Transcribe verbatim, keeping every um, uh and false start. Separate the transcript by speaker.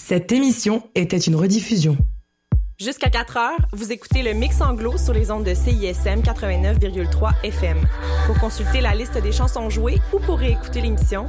Speaker 1: Cette émission était une rediffusion.
Speaker 2: Jusqu'à quatre heures, vous écoutez le Mix Anglo sur les ondes de C I S M quatre-vingt-neuf virgule trois F M. Pour consulter la liste des chansons jouées ou pour réécouter l'émission,